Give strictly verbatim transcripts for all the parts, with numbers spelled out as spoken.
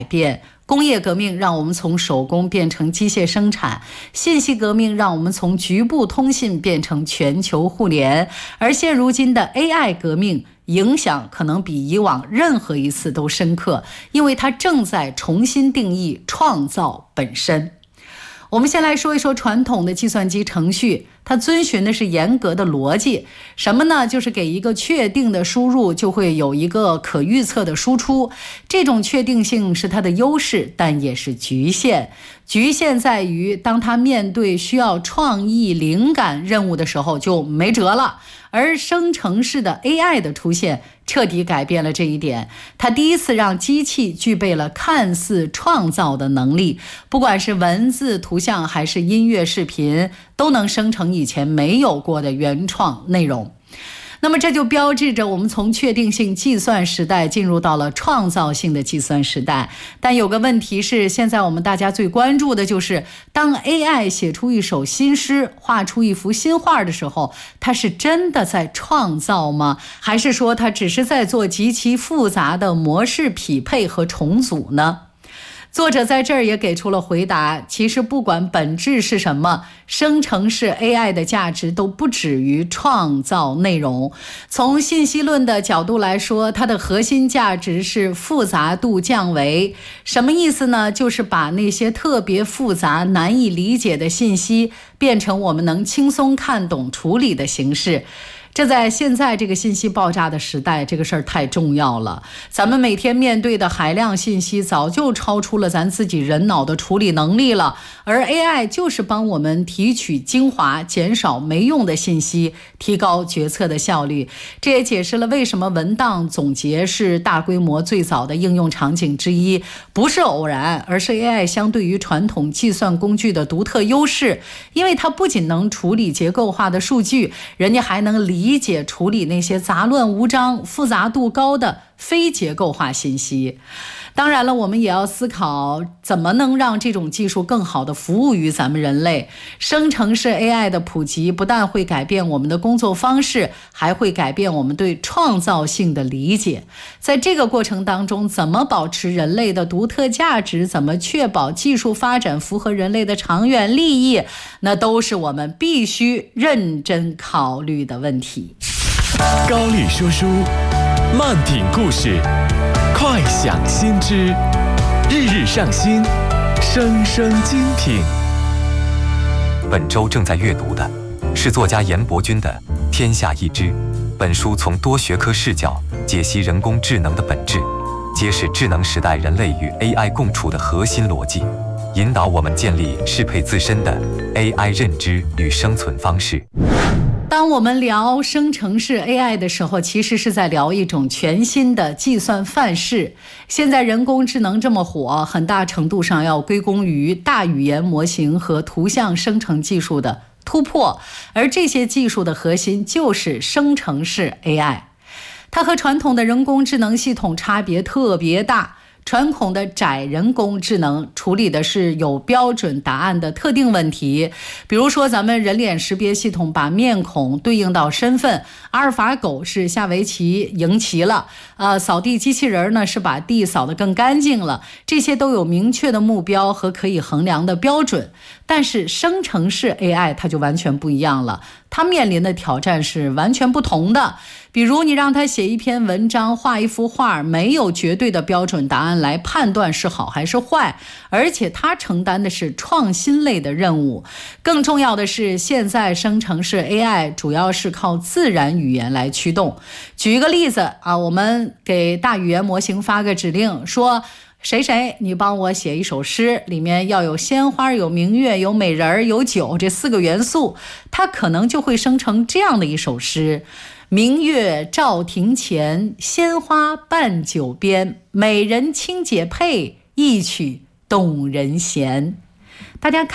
变。工业革命让我们从手工变成机械生产，信息革命让我们从局部通信变成全球互联，而现如今的 A I 革命影响可能比以往任何一次都深刻，因为它正在重新定义创造本身。我们先来说一说传统的计算机程序，它遵循的是严格的逻辑，什么呢？就是给一个确定的输入，就会有一个可预测的输出。这种确定性是它的优势，但也是局限。局限在于，当它面对需要创意、灵感任务的时候，就没辙了。而生成式的 A I 的出现，彻底改变了这一点。它第一次让机器具备了看似创造的能力，不管是文字、图像还是音乐、视频，都能生成以前没有过的原创内容。那么这就标志着我们从确定性计算时代进入到了创造性的计算时代。但有个问题是，现在我们大家最关注的就是，当 A I 写出一首新诗，画出一幅新画的时候，它是真的在创造吗？还是说它只是在做极其复杂的模式匹配和重组呢？作者在这儿也给出了回答，其实不管本质是什么，生成式 A I 的价值都不止于创造内容。从信息论的角度来说，它的核心价值是复杂度降维。什么意思呢？就是把那些特别复杂、难以理解的信息变成我们能轻松看懂、处理的形式。这在现在这个信息爆炸的时代，这个事儿太重要了。咱们每天面对的海量信息早就超出了咱自己人脑的处理能力了，而 A I 就是帮我们提取精华，减少没用的信息，提高决策的效率。这也解释了为什么文档总结是大规模最早的应用场景之一，不是偶然，而是 A I 相对于传统计算工具的独特优势。因为它不仅能处理结构化的数据，人家还能理理解处理那些杂乱无章、复杂度高的非结构化信息。当然了，我们也要思考怎么能让这种技术更好地服务于咱们人类。生成式 A I 的普及不但会改变我们的工作方式，还会改变我们对创造性的理解。在这个过程当中，怎么保持人类的独特价值，怎么确保技术发展符合人类的长远利益，那都是我们必须认真考虑的问题。 高丽说书，慢品故事，快享先知，日日上新，声声精品。 本周正在阅读的是作家严伯钧的《天下一知》。本书从多学科视角解析人工智能的本质，揭示智能时代人类与 A I 共处的核心逻辑，引导我们建立适配自身的 A I 认知与生存方式。 当我们聊生成式 A I 的时候，其实是在聊一种全新的计算范式。现在人工智能这么火，很大程度上要归功于大语言模型和图像生成技术的突破，而这些技术的核心就是生成式 A I。它和传统的人工智能系统差别特别大。传统的窄人工智能处理的是有标准答案的特定问题，比如说咱们人脸识别系统把面孔对应到身份，阿尔法狗是下围棋赢棋了，呃，扫地机器人呢是把地扫得更干净了，这些都有明确的目标和可以衡量的标准。但是生成式 A I 它就完全不一样了，它面临的挑战是完全不同的。比如你让它写一篇文章，画一幅画，没有绝对的标准答案来判断是好还是坏，而且它承担的是创新类的任务。更重要的是，现在生成式 A I 主要是靠自然语言来驱动。举一个例子啊，我们给大语言模型发个指令，说谁谁你帮我写一首诗，里面要有鲜花、有明月、有美人、有酒这四个元素，它可能就会生成这样的一首诗：明月照庭前，鲜花伴酒边，美人轻解佩，一曲动人弦。大家看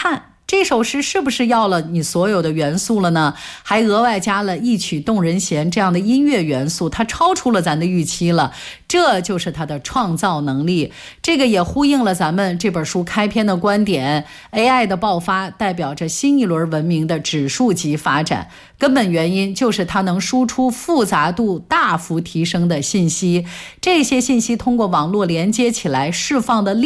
这首诗是不是要了你所有的元素了呢？还额外加了一曲动人弦这样的音乐元素，它超出了咱的预期了。这就是它的创造能力。这个也呼应了咱们这本书开篇的观点， A I 的爆发代表着新一轮文明的指数级发展，根本原因就是它能输出复杂度大幅提升的信息，这些信息通过网络连接起来释放的力